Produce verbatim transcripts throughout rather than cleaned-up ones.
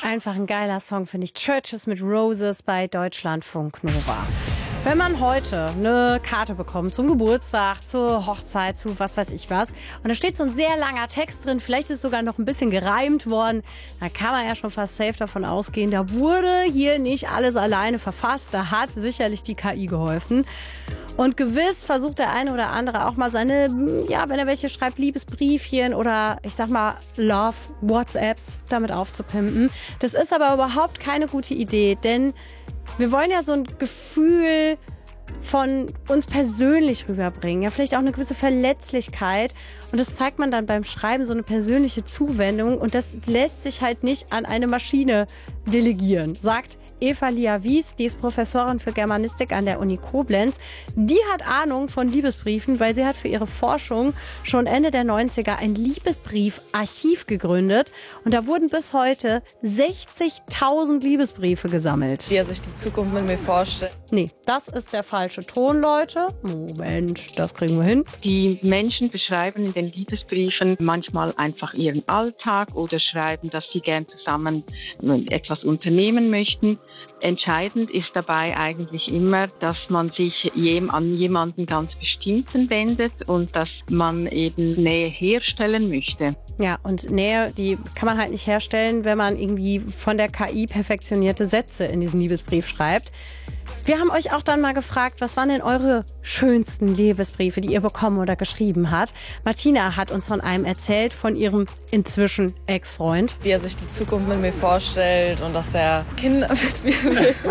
Einfach ein geiler Song, finde ich. Churches mit Roses bei Deutschlandfunk Nova. Wenn man heute eine Karte bekommt zum Geburtstag, zur Hochzeit, zu was weiß ich was, und da steht so ein sehr langer Text drin, vielleicht ist sogar noch ein bisschen gereimt worden, dann kann man ja schon fast safe davon ausgehen, da wurde hier nicht alles alleine verfasst, da hat sicherlich die K I geholfen. Und gewiss versucht der eine oder andere auch mal seine, ja, wenn er welche schreibt, Liebesbriefchen oder ich sag mal Love-WhatsApps damit aufzupimpen. Das ist aber überhaupt keine gute Idee, denn wir wollen ja so ein Gefühl von uns persönlich rüberbringen. Ja, vielleicht auch eine gewisse Verletzlichkeit. Und das zeigt man dann beim Schreiben, so eine persönliche Zuwendung. Und das lässt sich halt nicht an eine Maschine delegieren, sagt Eva-Lia Wies, die ist Professorin für Germanistik an der Uni Koblenz. Die hat Ahnung von Liebesbriefen, weil sie hat für ihre Forschung schon Ende der neunziger ein Liebesbriefarchiv gegründet. Und da wurden bis heute sechzigtausend Liebesbriefe gesammelt. Wie er sich die Zukunft mit mir vorstellt. Nee, das ist der falsche Ton, Leute. Moment, das kriegen wir hin. Die Menschen beschreiben in den Liebesbriefen manchmal einfach ihren Alltag oder schreiben, dass sie gern zusammen etwas unternehmen möchten. Entscheidend ist dabei eigentlich immer, dass man sich jem, an jemanden ganz Bestimmten wendet und dass man eben Nähe herstellen möchte. Ja, und Nähe, die kann man halt nicht herstellen, wenn man irgendwie von der K I perfektionierte Sätze in diesen Liebesbrief schreibt. Wir haben euch auch dann mal gefragt, was waren denn eure schönsten Liebesbriefe, die ihr bekommen oder geschrieben habt? Martina hat uns von einem erzählt, von ihrem inzwischen Ex-Freund. Wie er sich die Zukunft mit mir vorstellt und dass er Kinder mit mir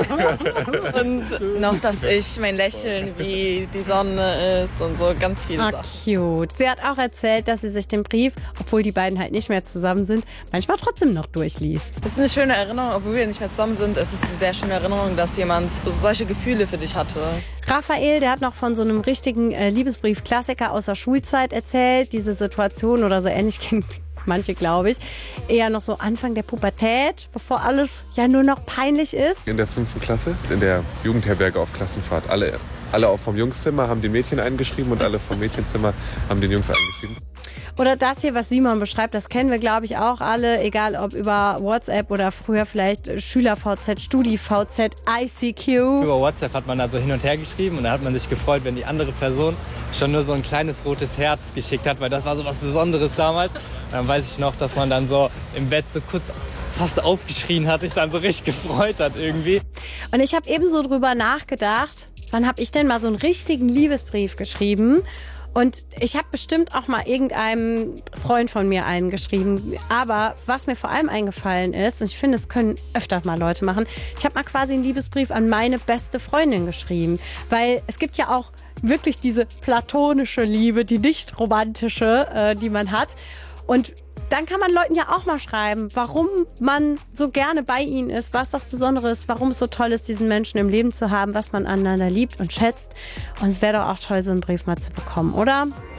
will. Und noch, dass ich mein Lächeln wie die Sonne ist und so ganz viele Ah, Sachen. cute. Sie hat auch erzählt, dass sie sich den Brief, obwohl die beiden halt nicht mehr zusammen sind, manchmal trotzdem noch durchliest. Es ist eine schöne Erinnerung, obwohl wir nicht mehr zusammen sind. Es ist eine sehr schöne Erinnerung, dass jemand solche Gefühle für dich hatte. Raphael, der hat noch von so einem richtigen äh, Liebesbrief-Klassiker aus der Schulzeit erzählt. Diese Situation oder so ähnlich kennen manche, glaube ich, eher noch so Anfang der Pubertät, bevor alles ja nur noch peinlich ist. In der fünften Klasse, in der Jugendherberge auf Klassenfahrt. Alle, alle auch vom Jungszimmer haben den Mädchen eingeschrieben und alle vom Mädchenzimmer haben den Jungs eingeschrieben. Oder das hier, was Simon beschreibt, das kennen wir, glaube ich, auch alle, egal ob über WhatsApp oder früher vielleicht Schüler-V Z, Studi-V Z, I C Q. Über WhatsApp hat man dann so hin und her geschrieben und da hat man sich gefreut, wenn die andere Person schon nur so ein kleines rotes Herz geschickt hat, weil das war so was Besonderes damals. Und dann weiß ich noch, dass man dann so im Bett so kurz fast aufgeschrien hat, sich dann so richtig gefreut hat irgendwie. Und ich habe eben so drüber nachgedacht, wann habe ich denn mal so einen richtigen Liebesbrief geschrieben? Und ich habe bestimmt auch mal irgendeinem Freund von mir einen geschrieben. Aber was mir vor allem eingefallen ist, und ich finde, das können öfter mal Leute machen, ich habe mal quasi einen Liebesbrief an meine beste Freundin geschrieben. Weil es gibt ja auch wirklich diese platonische Liebe, die nicht romantische, äh, die man hat. Und dann kann man Leuten ja auch mal schreiben, warum man so gerne bei ihnen ist, was das Besondere ist, warum es so toll ist, diesen Menschen im Leben zu haben, was man aneinander liebt und schätzt. Und es wäre doch auch toll, so einen Brief mal zu bekommen, oder?